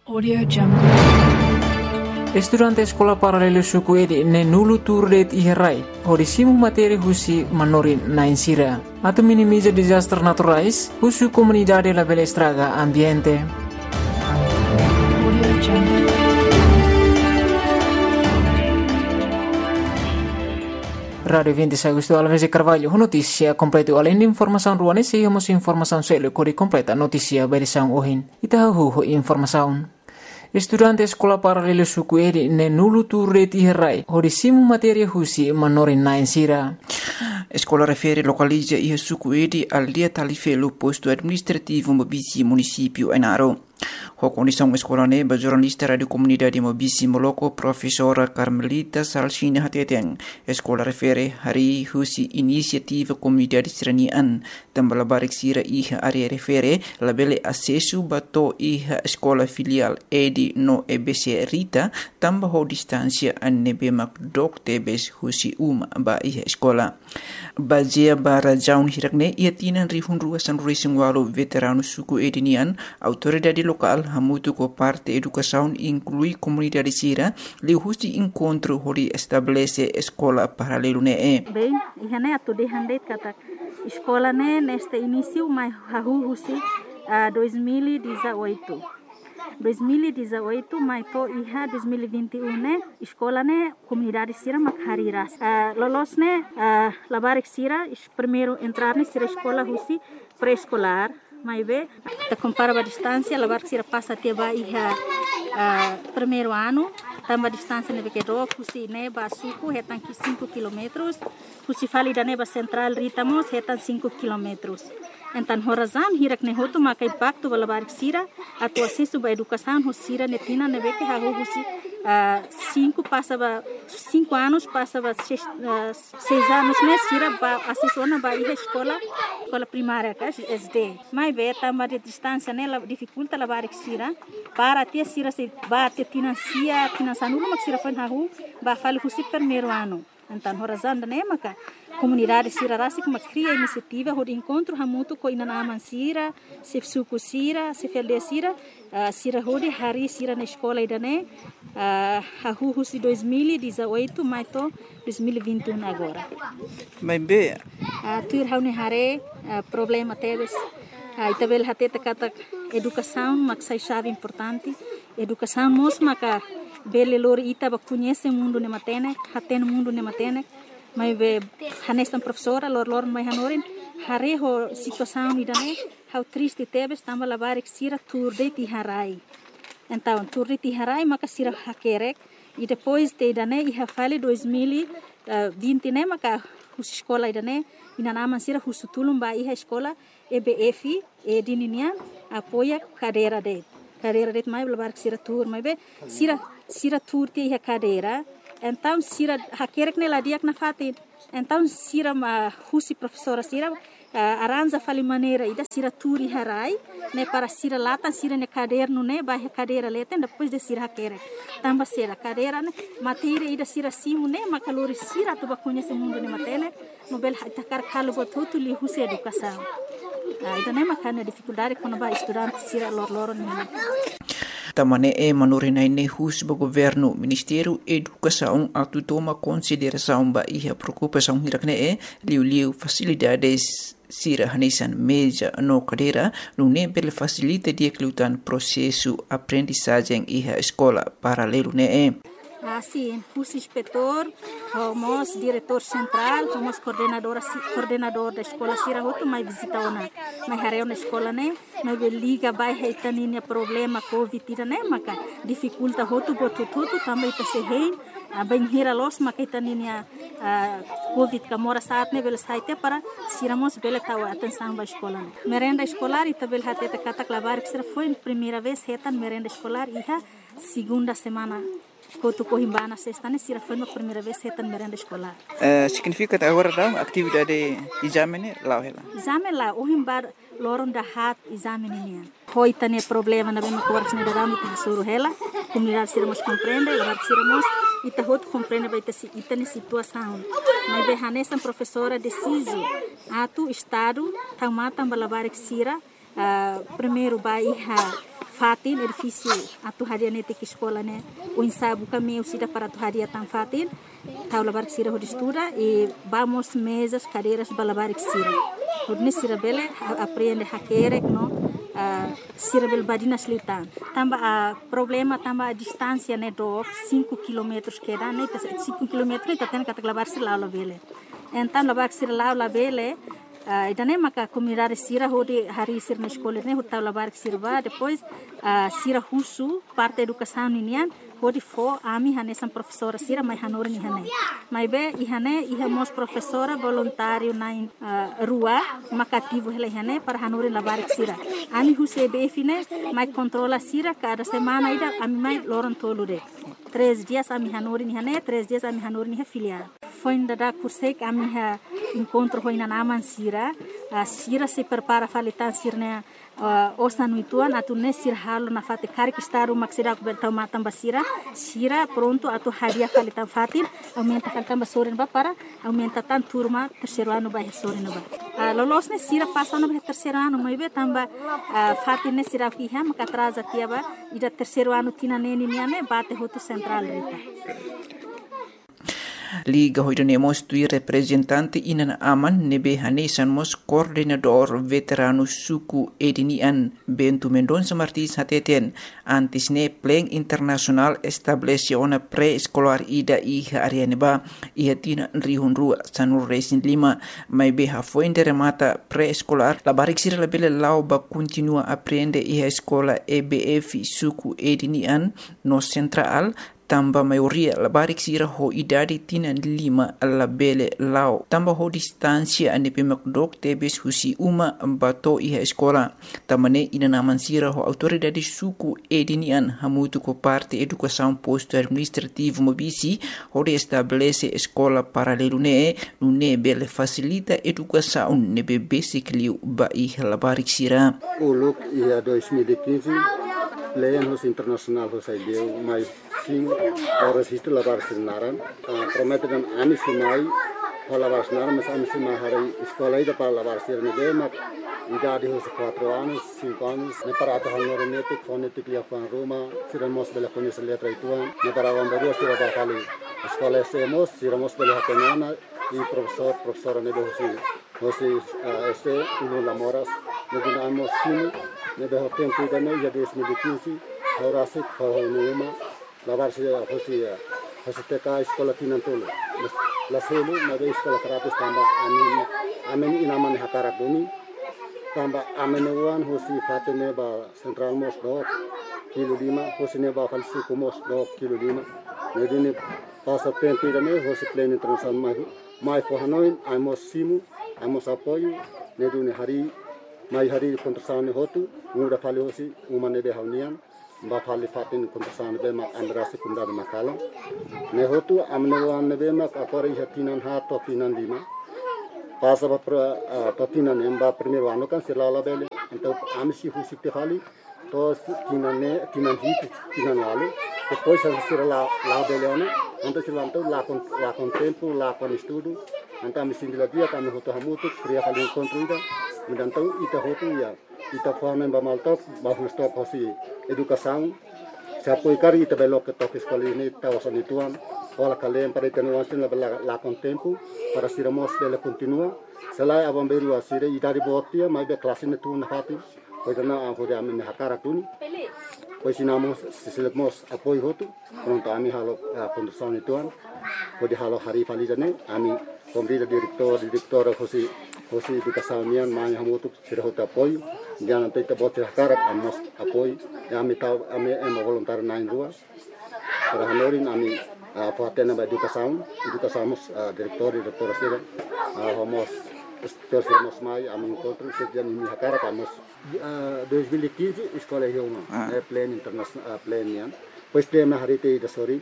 Audio Jungle. Estudante sekolah paralelo suku edi ne nulu turdet iherai. Horisimu materi husi manorin na insira. Atau minimiza disaster naturais, husu comunidade la bela estraga ambiente. Audio Jungle. Radio 26 Agosto Alves e Carvalho, notícia completa além de informação ruane, se hemos informação selo cori completa notícia berição ohin. Itahu informação. Estudante sekolah paralelo suku edi ne nulu turret iherai. Horisimu materia husi manorin na insira. Escola refere localiza e suku edi al dia talifelo posto administrativo Mobisi município Enaro. A condição escola neba jornalista radio comunidade Mobisi Moloko professora Carmelita Salsina Hateteng. Escola refere hari husi inisiativa comunidade seranian tambah barik sira iha area refere labele acesso bato iha escola filial edi no EBC Rita tambah ho distância anebe makdok tebes husi ba iha escola. Bazia bara jaun hirakne ia tinan rihun ruasan racing walo veterano suku edinian autoridade local hamutu ko parte educação inclui comunidade sira li husi encontro hori estabelece escola paralelo ne bem ihane atu de handeit kata escola ne neste início mai hahu husi 2018 mai to iha 2021 ne escola ne comunidade sira makhariras lolos ne labarik sira primeiro entrar ne sira escola husi pré-escolar mai be ta compara a distância labarik sira passa até ba iha primeiro ano tamba distância ne bekedo husi ne ba suku hetan 5 km husi falida ne ba central ritamos hetan 5 km. Então, horazan hirak ne hotu maka impacto bala barik sira atu acesso ba educação hosira ne tina ne beke ha husi 5 anos passava 6 anos ne sira ba acesso na ba escola primária ka SD mai be tamba de distância ne la dificulta la barik sira para ter sira se ba te financia nulo mak sira fan ha hu ba fali husi primeiro ano. Então, horazan ne maka comunidade sira rasi kuma cria iniciativa hod encontro hamutu ko ina naman sira se suku sira se felde sira sira hodi hari sira na escola idane hahu husi 2018 mai to 2021 agora mai be tur haune hare problema teves itabel hateta kata educação maksai chave importante educação mos maka bele lor ita ba conhece mundo ne matene haten mundo ne matene mai be hanestan professora lor mai hanorin hare ho situação idane how triste tebes tamba labarik sira turde ti harai então turde ti harai maka sira hakerek e depois te idane iha fale 2020 ne maka hus escola idane ina naman sira husutulum ba iha escola EBF e dininian apoia cadeira det mai labarik sira tur mai be sira tur ti iha cadeira. Então, sira hakerek ne ladiak na fatin. Então, sira husi professora sira aranja fali maneira ida sira turi harai ne para sira lata sira ne caderno ne ba cadeira leten depois de sira hakerek. Tamba sira cadeira ne matéria ida sira simu ne makalori sira tu ba conhece mundo ne matene nobel takar kalu botutu li husi educação. Ida ne makana dificuldade quando ba estudante sira lor ne. Tamane manorinai ne hus ba governo Ministério Educação atu toma consideração ba iha preocupação hirakne liu facilidades sira hanesan meja no cadeira no ne bel facilita dia klutan processo aprendizagem iha escola paralelo ne Sim, hus inspetor, homos diretor central, homos coordenador da escola sira hotu mai visita ona mai hareu na escola ne mai liga bai heitaninia problema covid tira ne maka dificulta hotu botutu também ta se hein bem hira los maka heitaninia covid kamora saat ne bel saite para siramos bel tawa atenção ba escola ne merenda escolar ita bel hateta kata klavar que foi primeira vez hetan merenda escolar iha segunda semana Kotu Cohimbana sexta ne sira foi a primeira vez hetan merenda escolar. Significa agora da atividade exame lá ela. Exame lá o himbar loron da hat exame nian. Hoi tane problema na bem cortes ne daram te suru hela. Comunidade sira mos compreende, agora sira mos ita hot compreende vai ter ita ne situação. Mas be hanesan professora deciso atu estado tamata balabar sira primeiro vai fatin edifício atu haria nete que escola né o ensaio kami usida para atu haria tan fatin taula bar sira ho estuda e vamos mesas cadeiras balabar sira hodne sira bele aprende hakere no sira bel badina slitan tamba problema tamba a distância né do 5 km que dá né 5 km tá tendo que lavar sira lá bele então lavar sira lá bele idane maka comunidade sira hodi hari sir na escola ne hota labar sirva depois sira husu parte educação ninian hodi fo ami hane sam professora sira mai hanor ni hane mai be ihane ihamos professora voluntário na rua makativo hele hane para hanor labar sira ami huse be fine mai controla sira cada semana ida ami mai loron tolude 3 dias ami hanor ni hane 3 dias ami hanor ni filial foi da kursek ami ha encontro foi na naman sira sira se prepara falitan sirna osa nuituan atu ne sir halo na fate kari kistaru maksida ku bertau matam basira sira pronto atu hadia falitan fatin aumenta falitan basorin ba para aumenta tan turma terceiro ano ba sorin ba lolos ne sira passa no terceiro ano mai be tamba fatin ne sira ki ha maka atrasa tiaba ida terceiro ano tina neni niane bate hotu central rita Liga hoidane mostui representante inan aman nebe hanesan mos coordenador veterano suku edinian Bentu Mendonça Martins hateten antis ne pleng internasional establece ona pre-escolar ida iha arianeba iha tina rihun rua sanur resin 5 mai beha foindere mata pre-escolar la barik sira la bele lau ba continua aprende iha escola EBF suku edinian no central tamba maioria la barik sira ho idadi tina 5 la bele lao tamba ho distancia ane pemakdok tebes husi uma bato iha escola tamane ina naman sira ho autoridade suku edinian hamutu ko parte educação posto administrativo mobisi ho de estabelece escola paralelo ne bele facilita educação ne be basically ba iha la barik sira uluk ia 2015 Lenos internasional ho sai deu mai sim horas isto lavar sinaran promete dan ani simai lavar sinaran mas ani simai hari escola ida para lavar sirne de mak idade ho 4 anos 5 anos ne para to honor netik fonetik ya pan Roma siramos bela conhece letra ituan ne para vamberu sira ba kali escola siramos bela hatenana e professora ne do hosi este uno lamoras ne dinamos sim ne do tempo ida ne ya 2015 horasi khonuma lavar hosi teka escola tinantolo la selu na de escola terapis tamba amen inaman hakarak bumi tamba amen wan hosi fatene ba central mos do kilo 5 hosi ne ba falsi kumos do kilo 5 ne dini pasa tempo ida ne hosi plan international mai for hanoin amos simu amos apoio ne duni hari kontrasane hotu muda fali hosi umane de haunian ba fali fatin kontrasane be ma andra sekunda de makala ne hotu amne wan be ma akore hatinan ha to tinan 5 pasa ba patinan emba primeiro ano kan silala bele então amsi husi te fali to tinan wale depois sira la bele ano então silanto la con tempo la con estudo então amsi dila dia kan hotu hamutu kriya fali encontro então ita hotu ya ita forma ba malto ba stop hosi educação se apoiar ita belo que toque escola ini tawasan ituan ola kalian para tenuasin la con tempo para siramos dele continua selai abamberu asire ita di botia mai be classe ne tu na hati pois na ho de amen hakara tuni pois sinamos sisilemos apoio hotu pronto ami halo condução ituan pode halo hari falijane ami kombrida direktor hosi educação nian mai hamutu sirhota apoio jangan kita buat sekarang amos apoio ami tahu ami voluntar nain rua para hanorin ami paten ba educação direktor sira homos terus mai ami encontro sekian ini sekarang amos 2015 escola Hioma plan internasional plan nian pois tema hari te da sori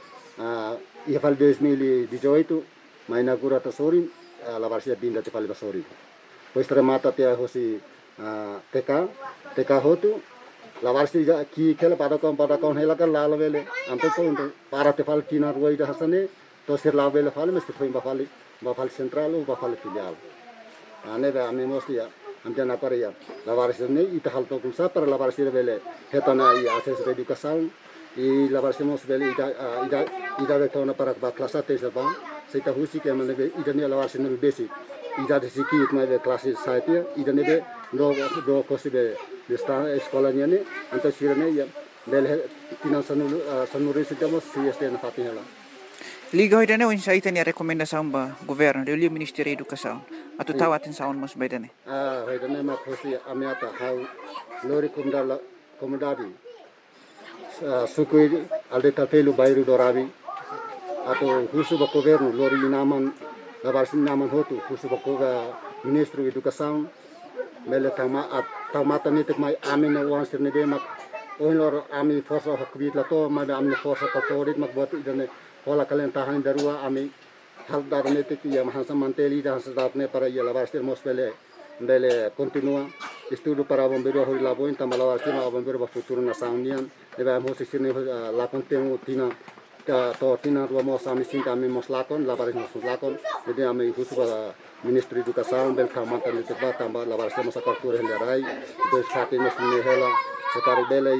ia fal 2018 mai inaugura ta sori la varsia binda te fal basori pois remata te hosi TK hotu la varsia ki kela pada kon hela kan la vele anto to para te fal tina ruai da hasane to sir la vele fal mesti foi ba fal central ba fal filial ane ba ame mostia Andian apa ya? Lawaris ini ita hal to kumsa para lawaris ini bele hetana I akses educação I lawaris mos bele ida betona para kelas 1 sebab saya tahu sih kayak mana ida ni lawaris ini basic ida di sini itu mana kelas 1 ya ida ni be do kosi be sekolahnya ni antar sirene ya bele tinan sanuri sejamos si na fatihnya lah. Liga hoy dane sa ita ni rekomendasyon ba gobyerno de Ministério da Educação atau tawatin saon mas bay dane. Hoy dane ma kosi amiata how lori komodadi sukui alde tapelu bayru dorabi atau husu ba gobyerno lori naman labarsin naman hotu husu ba ko Ministro Educação mele tamata nitik may amin na wansir ni de mak oin lor ami forsa hakbit lato ma ami forsa katorit makbot idane Hola kalian tahan darua ami hal darne te ya mahansa manteli dan sedatne para ya labarstir mosbele bele continua estudo para bombeiro hoi labo inta malabarstir ma bombeiro ba futuro na saunian debe amo sisine la contenu tina to tina ro mo sami sinta ami moslakon labaris moslakon debe ami husu ba Ministro Educação bel kamata le te ba tamba labarstir mos akartur hendarai do sate mosne hela sekari bele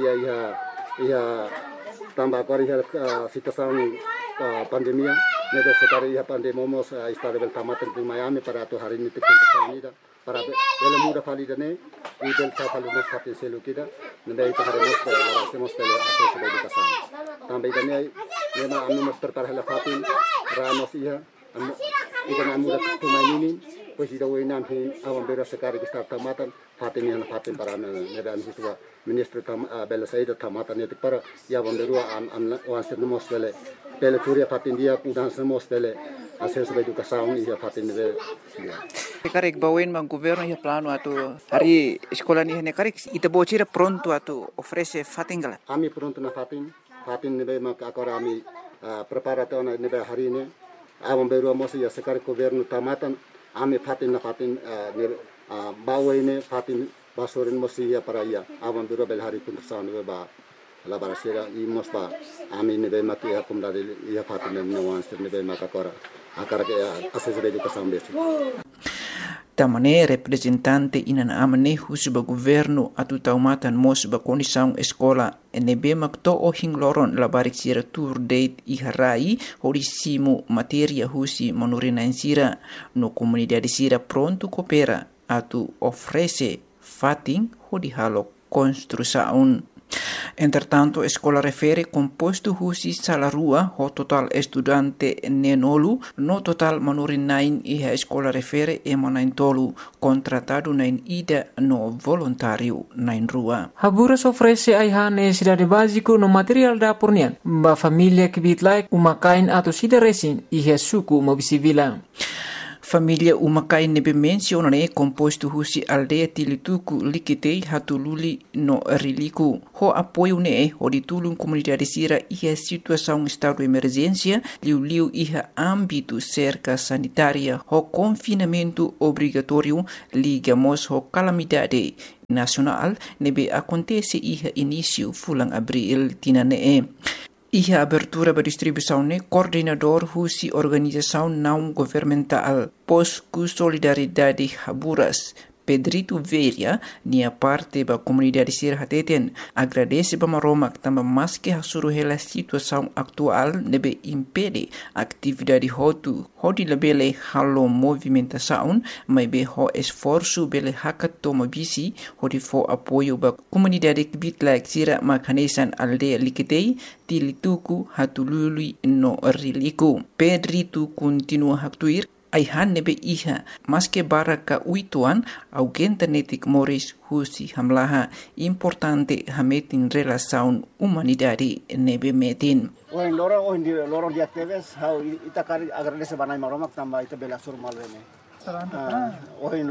ya tambah kori situação pandemia nego sekali ya pandemomos istare bel tamatan di Miami para tu hari ini tikun ida para bel muda validane i bel tapal nos fatin selu kida nende itu hari nos bel semos bel akses educação tambah idane nema anu nos tertarhela fatin ramos iya idane muda tu maininin pues ida wenan hin awam bera sekali kita tamatan fatin yang fatin para nebe anu suwa Ministro bel saida tamatan itu para ya bomberua wansir nos bel pele turia fatin dia udan semos pele akses educação ia fatin de Karek bawin mang governo ya plano atau hari sekolah ni hene karek ita bocira pronto atau ofrece fatin gala. Ami pronto na fatin nebe mak akora ami preparato na nebe hari ini awam beru mos ya sekar governo tamatan ami fatin na fatin bawin fatin basorin mos ya para ya awam beru bel hari pun sa nebe ba la barasira I mosba ami nebe maki akum dari ia fatin ne wansir nebe makakora akara ke akses educação besi tamane representante inan amane husba governo atu taumatan mosba condição escola nebe makto ohing loron la barixira tour date I harai horisimo materia husi monorina insira no comunidade sira pronto coopera atu ofrece fatin hodihalo construção. Entretanto, a escola refere composto husi salarua ho total estudante nenolu, no total manurin nain e a escola refere emanain tolu, contratado nain ida no voluntário nain rua. Haburas oferece ayah necessidade básico no material da pornian, ba família que bitlai umakain atau sida resin e suku mobisivila. Família umakai nebe mencionane composto husi aldeia tilituku likitei hatululi no riliku. Ho apoio ne ho ditulung comunidade sira iha situação estado de emergência liu iha âmbito cerca sanitária ho confinamento obrigatório ligamos ho calamidade nacional nebe acontece iha início fulang abril tinane. Iha abertura ba distribuição ne coordenador husi organização não governamental Posku Solidariedade Haburas Pedrito Veria nia parte ba comunidade sir hateten agradece ba maromak tamba mas que hasuruhela situação atual nebe impede atividade hotu hodi lebele halo movimentação mai be ho esforço bele hakatoma bisi hodi fo apoio ba comunidade bitlak sira makanesan aldeia likitei tilituku hatulului no riliku Pedrito continua haktuir Aihan nebe iha, mas que baraka uituan, augenta netik moris husi hamlaha, importante hametin relação humanidade nebe metin. Oin loro di aktives, how itakari agradece banai maromak tamba ita bela surmal rene. Oin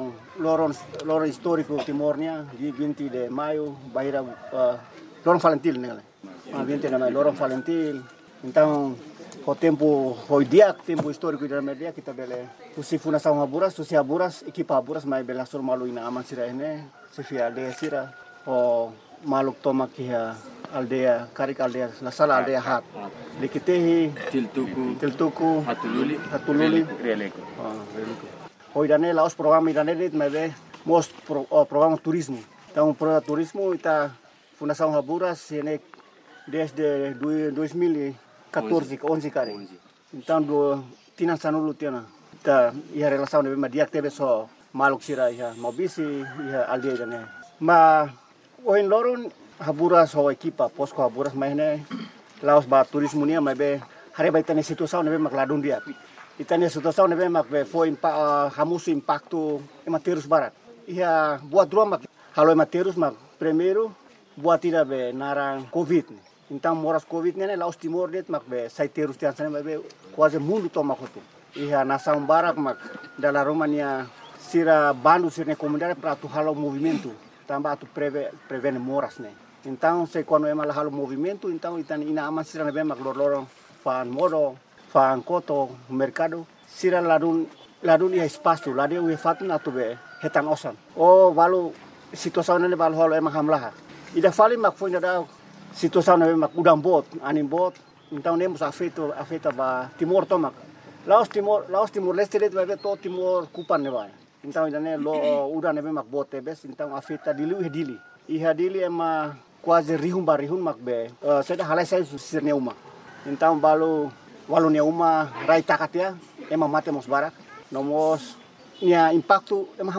loro histórico Timornia, di 20 de maio, baira loro Valentil nele. 20 de maio loro Valentil. Então o tempo tempo histórico da media kita bele usi fundação Haburas usi Haburas equipa Haburas mai bela sur malu ina aman sira ene sifia aldea sira o maluk toma kia aldea karik aldea la sala aldea hat likitehi tiltuku hatululi releko hoidane laos program idane dit mebe programa turismo. Então, programa turismo está Fundação Haburas desde 2014, 11 kali. Então, Tina Sanulu Tina, ia relação de dia teve só maluk sira ia mobisi ia aldeia né. Mas hoje loron Haburas ho equipa posko Haburas mais né. Laos ba turismo nia mas be hari ba itane situação ne be mak ladun dia. Itane situação ne be mak be foi hamusu impacto ematerus barat. Ia buat dua mak halo ematerus mak primeiro buat tidak be narang covid. Então moras covid ne Laos Timor det mak be saiterus tian sana be quase mundo toma kotu. Ia nação barak mak dalam Romania sira bandu sirne comunidade para tu halo movimento. Tambah tu prevene moras ne. Então, se quando é mal halo movimento, então itan ina aman sira nebe mak lorong fan modo, fan koto, mercado, sira ladun ia espaço, ladun ia fatun atu be hetan osan. Oh, valu situação nele valu halo emang hamlaha. Ida fali mak foi da situação nebe mak udang bot, anin bot, então nemos afeta ba Timor tomak. Laos Timor Leste det vai to Timor kupan ne vai. Então ida ne lo udang nebe mak bot tebes, então afeta dili. Iha dili ema quase rihun mak be. Seda halai saya susir neuma. Então walu neuma rai takatia ema mate mos barak. Nomos nia impacto ema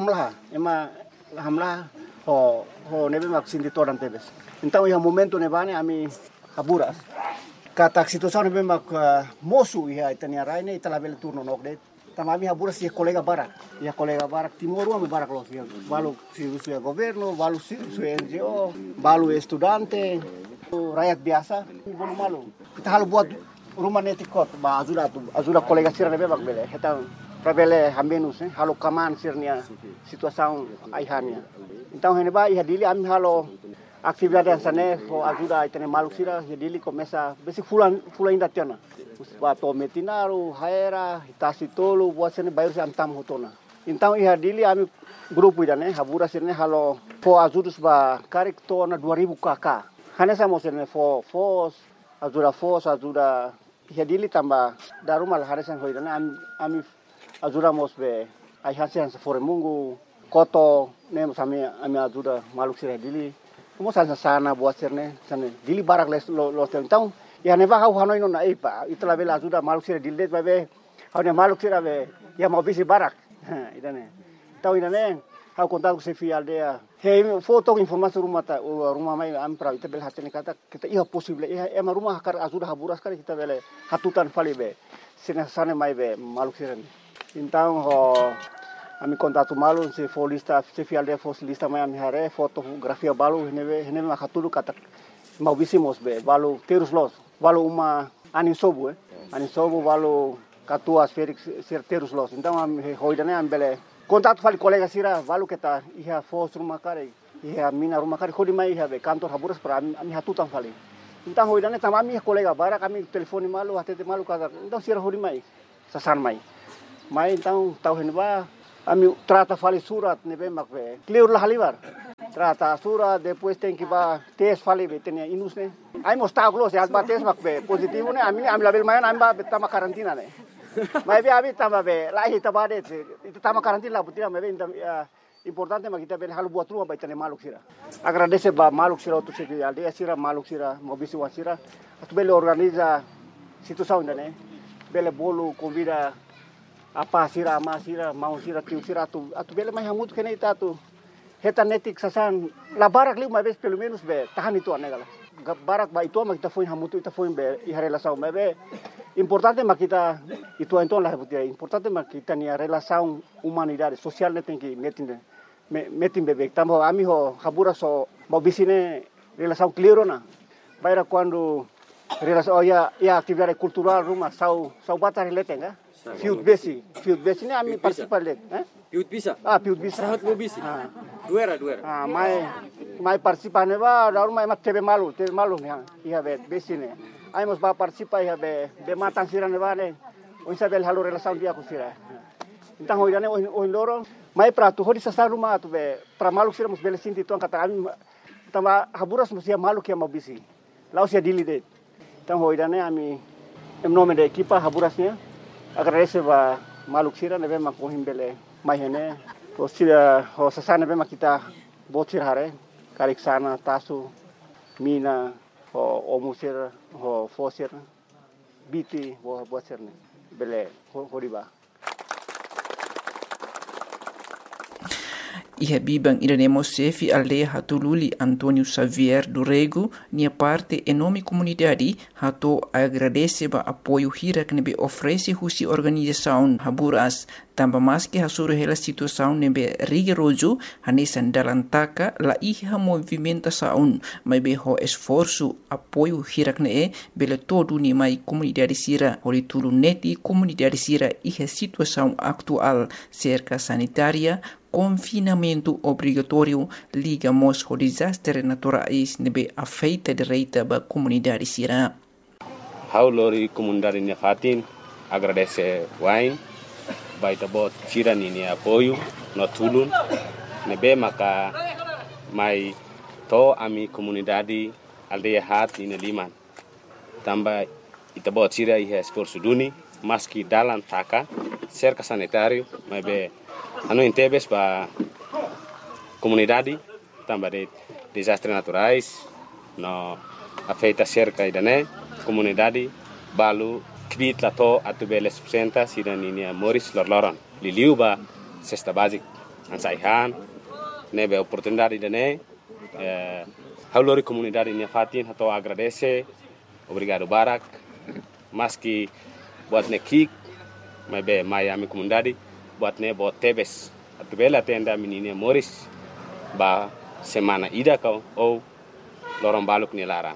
hamlah ho nebe mak sinti toran tebes. Então iha momento nebane ami Haburas. Kata situação nebe mak mosu iha itania rai ne italabel turno nokde. Tamami Haburas ia colega barak Timor me barak los balu si governo, balu si NGO, balu estudante, rakyat biasa, bolu malu. Kita halu buat rumah netikot, ba ajuda colega sira nebe bak bele. Kita prabele hamenus halu kaman sirnia situação aihania. Então heneba ia dili ami halu atividade sana ho ajuda itene malu sira ia dili começa besi fulan inda tiana. Bato metinaru, haera, itasi tolu, buat sini bayar si antam hotona. Então ia dili ami grupo ida ne, Haburas sini halo fo ajudus ba karik tona 2000 kk. Hanya sama sini fo ajuda ia dili tambah darumal harisan ho ida ne ami ajuda mos be ai hasian sefore mungu koto ne ami ajuda maluk sira dili. Mo sana buat sini sana dili barak lo então ya neva hau hanoi nona ipa itla bela ajuda maluk sira dildet babe hau ne maluk sira be ya mau bisi barak idane tau idane hau kontak ku sefi aldea he foto informasi rumah mai am pra ita bel hatene kata kita iya possible ema rumah kar ajuda Haburas kar kita bele hatutan fali be sina sane mai be maluk sira então ho ami kontak malu se folista sefi aldea folista mai ami hare fotografia balu hene ma hatulu kata mau bisimos be balu terus los balu uma anin sobu balu katuas Felix terus los então am hoidane am bele contato fali colega sira balu kita iha fos rumah kare iha mina rumah kare khodi mai iha be kantor Haburas para ami hatutan fali então hoidane tam ami colega bara kami telefoni malu hatete malu kata então sira hodi mai sasan mai então tau henba ami trata fali surat nebe makbe clear lah halibar trata surat depois tem que ba tes fali be tenia inus ne ai mostau close as ba tes makbe positivo ne ami label mayan ami ba tama karantina ne mai be abi tama be lahi tabade itu tama karantina butia me be importante makita be halu buat rumah ba tenia maluk sira agradece ba maluk sira tu segi aldea sira maluk sira mobisi wasira atu bele organiza situação ne bele bolu convida apa sira ama sira mau sira tiu sira atu bele mai hamut kene itatu hetanetik sasan la barak lima vez pelo menos be tahan itu anegala barak ba itu ma kita foi hamutu ita foi be i relação be importante ma kita itu então la butia importante ma kita ni relação humanidade social ne tem que metin bebek tamo ami ho Haburas so mau bisine relação clear na baira quando relação ya atividade cultural rumah sau batar relate nga field base ni ami participar let Piut bisa. Sahat mo bisi. Duera. Mai participar ne ba daur mai mat tebe malu ne iha be besine. Ai mos ba participar iha be matan sira ne ba ne. O isabel halo relação dia ku sira. Então hoidane o loro mai prato hodi sa rumah tu be pra malu sira mos bele sinti tuan kata ami tama Haburas mos ia malu que mau bisi. Laos ia dili de. Então hoidane ami em nome da equipa Haburasnya agradece ba maluk sira ne be makohim bele mai hene Sira ho sasana bema kita botsir hare karik sana tasu mina ho omusir ho fosir biti ho botsir ne bele horiba. Iha bibang Iranemo Sefi aldeia Hatululi Antônio Xavier do Rego, nia parte enorme comunidade, hato agradece ba apoio hira que nebe oferece husi organização Haburas, tamba mais que hasuru hela situação nebe rigoroso, hanesan dalantaka la iha movimentação, mas be ho esforço apoio hira que ne bele todo ni mai comunidade sira, ori tulu neti comunidade sira iha situação atual cerca sanitária, confinamento obrigatório ligamos ao desastre naturais nebe afeita direita ba comunidade sira. Haulori comunidade nia fatin agradece wain baita bot sira ni apoio no tulun nebe maka mai to ami comunidade aldeia hat ina liman tamba ita bot sira iha esforço duni maski dalan taka cerca sanitário mas be anu intebes ba comunidade tamba de desastres naturais no afeita cerca idane comunidade balu krit lato atubele subsenta sidaninia Moris lorloron liliu ba cesta basic ansaihan nebe oportunidade idane haulori comunidade nia fatin hato agradece obrigado barak maski buat nekik mabe Miami comunidade buat ne bot tebes atubela tenda menina Moris ba semana ida kau ou lorong baluk ni lara.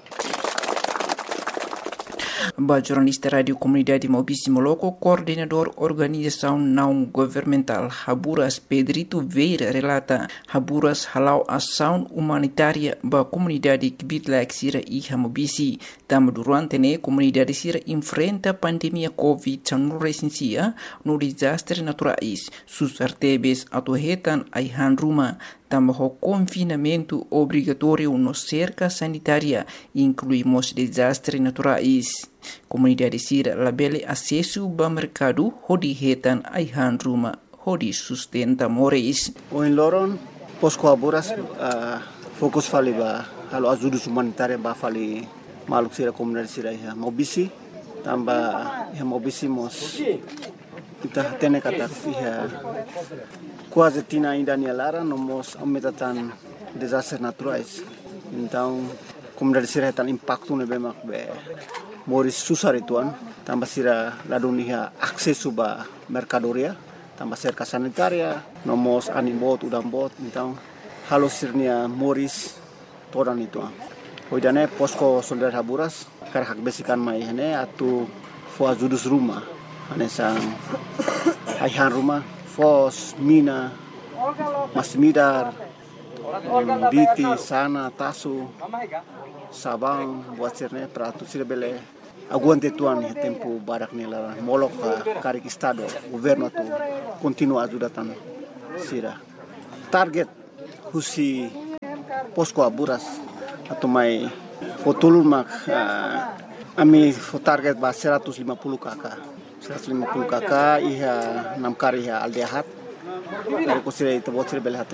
Ba jornalista Radio Comunidade Maubici Moloco, coordenador organização não governamental Haburas Pedrito Veira relata Haburas halau ação humanitária ba comunidade Kibitlaik Sira e Maubici. Tam durante ne comunidade Sira enfrenta a pandemia Covid-19 no desastre naturais. Sus artebes atuhetan aihan ruma. Também confinamento obrigatório no cerca sanitária, incluímos desastres naturais. Comunidade Sira labele acesso ao mercado, hodi hetan aihan ruma, hodi sustenta moris. O em Loron, Posco Haburas, fokus fali ba, halo ajuda humanitária ba fali maluk Sira comunidade Sira ya Maubici, tamba ya Maubici mos kita tene kata ya quase tina ainda nia lara nomos aumentatan desastres naturais. Então, comunidade Sira tan impacto ne bemak be moris susar ituan, tamba Sira ladunia akses ba mercadoria, tamba cerca sanitaria, nomos animbot udang bot, então halo sirnia moris toran ituan. Hoidane posko solidar Haburas karhak besikan mai hene atu fo ajudus rumah, ane sang aihan rumah fos, mina, masmidar, biti, sana, tasu, sabang, buat sirne, peratu sira bele aguante tuan ya tempo barak nila molok karik estado, governo tu continua ajudatan sira. Target husi Posco Haburas atau mai fotulun mak ami target ba 150 kakak. 150 kakak iha 6 kari iha aldehat. Dari kusira itu bocor beli hati